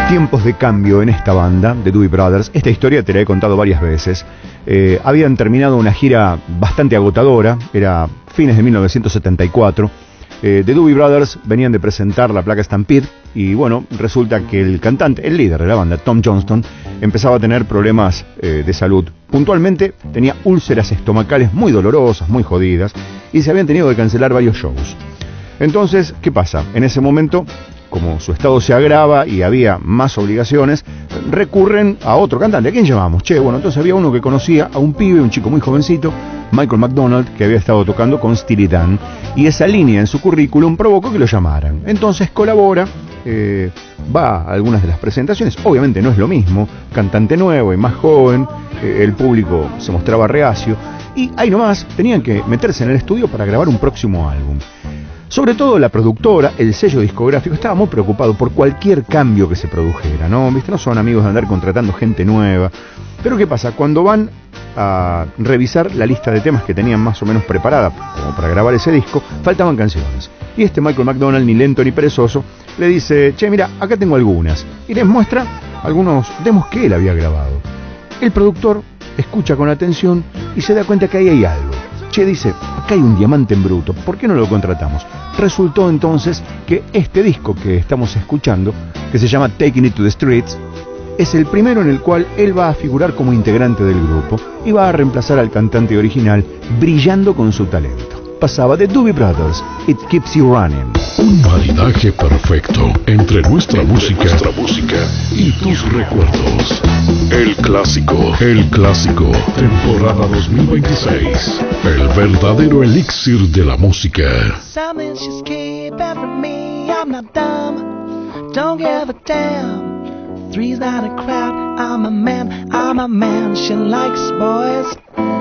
Tiempos de cambio en esta banda de Doobie Brothers. Esta historia te la he contado varias veces. Habían terminado una gira bastante agotadora, era fines de 1974. The Doobie Brothers venían de presentar la placa Stampede y bueno, resulta que el cantante, el líder de la banda, Tom Johnston, empezaba a tener problemas de salud. Puntualmente tenía úlceras estomacales muy dolorosas, muy jodidas, y se habían tenido que cancelar varios shows. Entonces, ¿qué pasa? En ese momento, como su estado se agrava y había más obligaciones, recurren a otro cantante. ¿A quién llamamos? Bueno, entonces había uno que conocía a un pibe, un chico muy jovencito, Michael McDonald, que había estado tocando con Steely Dan, y esa línea en su currículum provocó que lo llamaran. Entonces colabora, va a algunas de las presentaciones. Obviamente no es lo mismo, cantante nuevo y más joven, el público se mostraba reacio, y ahí nomás tenían que meterse en el estudio para grabar un próximo álbum. Sobre todo la productora, el sello discográfico, estaba muy preocupado por cualquier cambio que se produjera, ¿no? ¿Viste? No son amigos de andar contratando gente nueva. Pero ¿qué pasa? Cuando van a revisar la lista de temas que tenían más o menos preparada como para grabar ese disco, faltaban canciones. Y Michael McDonald, ni lento ni perezoso, le dice: che, mira, acá tengo algunas. Y les muestra algunos demos que él había grabado. El productor escucha con atención y se da cuenta que ahí hay algo. Dice, acá hay un diamante en bruto, ¿por qué no lo contratamos? Resultó entonces que este disco que estamos escuchando, que se llama Taking It to the Streets, es el primero en el cual él va a figurar como integrante del grupo y va a reemplazar al cantante original, brillando con su talento. Pasaba de Doobie Brothers, It Keeps You Running. Un maridaje perfecto entre nuestra música y tus recuerdos. El clásico, temporada 2026. El verdadero elixir de la música. Three's not a crowd, I'm a man, she likes boys.